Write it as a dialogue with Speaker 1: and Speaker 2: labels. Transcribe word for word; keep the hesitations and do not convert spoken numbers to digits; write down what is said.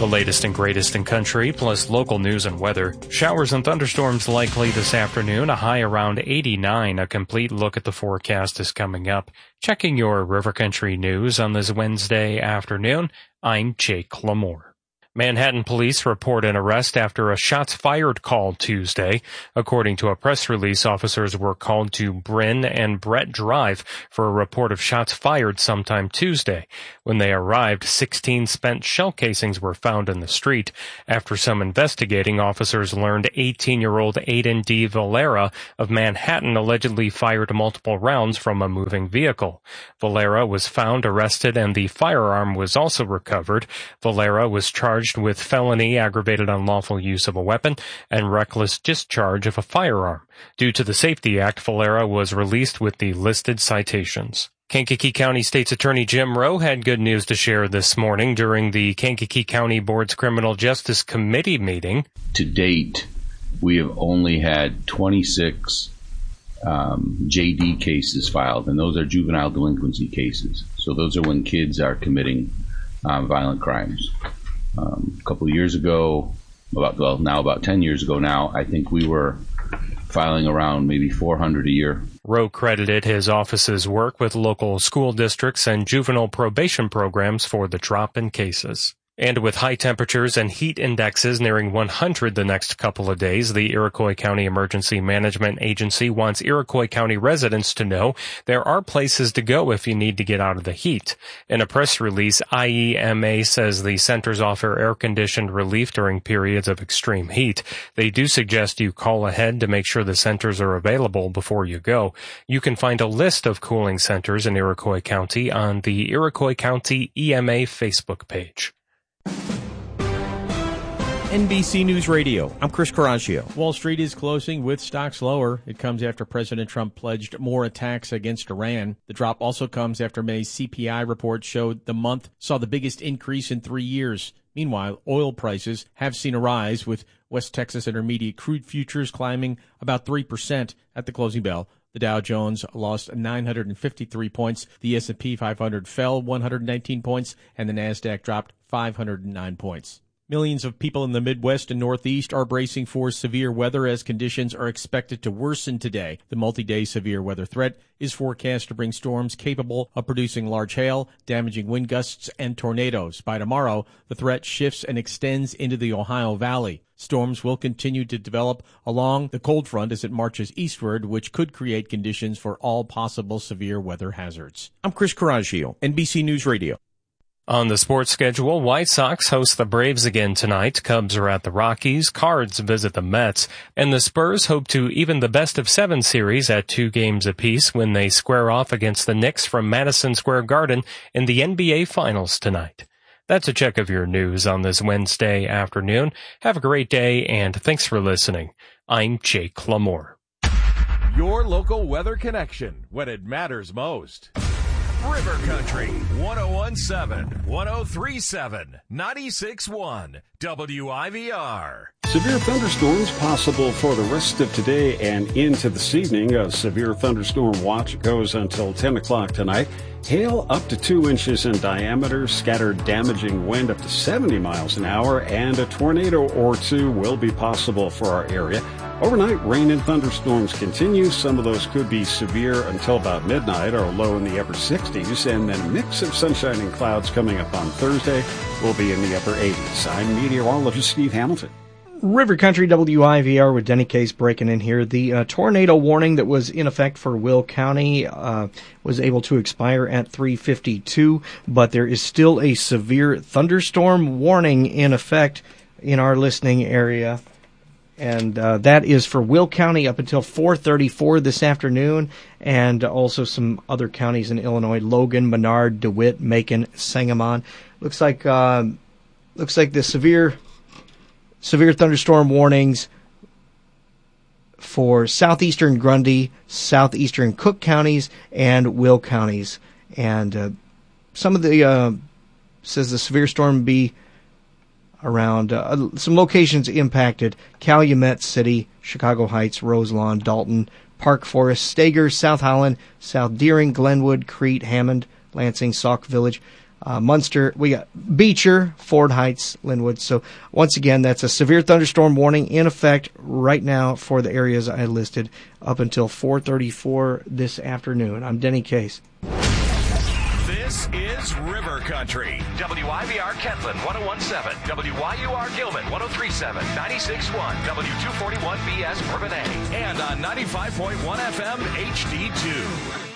Speaker 1: The latest and greatest in country, plus local news and weather. Showers and thunderstorms likely this afternoon, a high around eighty-nine. A complete look at the forecast is coming up. Checking your River Country news on this Wednesday afternoon, I'm Jake Lamore. Manhattan police report an arrest after a shots fired call Tuesday. According to a press release, officers were called to Bryn and Brett Drive for a report of shots fired sometime Tuesday. When they arrived, sixteen spent shell casings were found in the street. After some investigating, officers learned eighteen-year-old Aiden D. Valera of Manhattan allegedly fired multiple rounds from a moving vehicle. Valera was found, arrested, and the firearm was also recovered. Valera was charged with felony, aggravated unlawful use of a weapon, and reckless discharge of a firearm. Due to the Safety Act, Valera was released with the listed citations. Kankakee County State's Attorney Jim Rowe had good news to share this morning during the Kankakee County Board's Criminal Justice Committee meeting.
Speaker 2: To date, we have only had twenty-six um, J D cases filed, and those are juvenile delinquency cases. So those are when kids are committing um, violent crimes. Um, a couple of years ago, about well now about ten years ago now, I think we were filing around maybe four hundred a year.
Speaker 1: Rowe credited his office's work with local school districts and juvenile probation programs for the drop in cases. And with high temperatures and heat indexes nearing one hundred the next couple of days, the Iroquois County Emergency Management Agency wants Iroquois County residents to know there are places to go if you need to get out of the heat. In a press release, I E M A says the centers offer air-conditioned relief during periods of extreme heat. They do suggest you call ahead to make sure the centers are available before you go. You can find a list of cooling centers in Iroquois County on the Iroquois County E M A Facebook page.
Speaker 3: N B C News Radio, I'm Chris Caraccio. Wall Street is closing with stocks lower. It comes after President Trump pledged more attacks against Iran. The drop also comes after May's C P I report showed the month saw the biggest increase in three years. Meanwhile, oil prices have seen a rise, with West Texas Intermediate crude futures climbing about three percent at the closing bell. The Dow Jones lost nine hundred fifty-three points, the S and P five hundred fell one hundred nineteen points, and the NASDAQ dropped five hundred nine points. Millions of people in the Midwest and Northeast are bracing for severe weather as conditions are expected to worsen today. The multi-day severe weather threat is forecast to bring storms capable of producing large hail, damaging wind gusts, and tornadoes. By tomorrow, the threat shifts and extends into the Ohio Valley. Storms will continue to develop along the cold front as it marches eastward, which could create conditions for all possible severe weather hazards. I'm Chris Caraccio, N B C News Radio.
Speaker 1: On the sports schedule, White Sox host the Braves again tonight, Cubs are at the Rockies, Cards visit the Mets, and the Spurs hope to even the best-of-seven series at two games apiece when they square off against the Knicks from Madison Square Garden in the N B A Finals tonight. That's a check of your news on this Wednesday afternoon. Have a great day, and thanks for listening. I'm Jake Lamore.
Speaker 4: Your local weather connection when it matters most. River Country, one oh one point seven, one oh three point seven, ninety-six point one, W I V R.
Speaker 5: Severe thunderstorms possible for the rest of today and into this evening. A severe thunderstorm watch goes until ten o'clock tonight. Hail up to two inches in diameter, scattered damaging wind up to seventy miles an hour, and a tornado or two will be possible for our area. Overnight, rain and thunderstorms continue. Some of those could be severe until about midnight, or low in the upper sixties, and then a mix of sunshine and clouds coming up on Thursday will be in the upper eighties. I'm meteorologist Steve Hamilton.
Speaker 6: River Country W I V R with Denny Case breaking in here. The uh, tornado warning that was in effect for Will County uh, was able to expire at three fifty-two, but there is still a severe thunderstorm warning in effect in our listening area. And uh, that is for Will County up until four thirty-four this afternoon, and also some other counties in Illinois: Logan, Menard, DeWitt, Macon, Sangamon. Looks like uh, looks like the severe severe thunderstorm warnings for southeastern Grundy, southeastern Cook counties, and Will counties. And uh, some of the uh, says the severe storm be around uh, some locations impacted: Calumet City, Chicago Heights, Roselawn, Dalton, Park Forest, Stager, South Holland, South Deering, Glenwood, Crete, Hammond, Lansing, Sauk Village. uh, Munster. We got Beecher, Ford Heights, Linwood. So once again, that's a severe thunderstorm warning in effect right now for the areas I listed up until four thirty-four this afternoon. I'm Denny Case.
Speaker 4: This is River Country. W I V R Kentland one oh one point seven, W Y U R Gilman one oh three point seven, ninety-six point one, W two forty-one B S Bourbonnais, and on ninety-five point one F M H D two.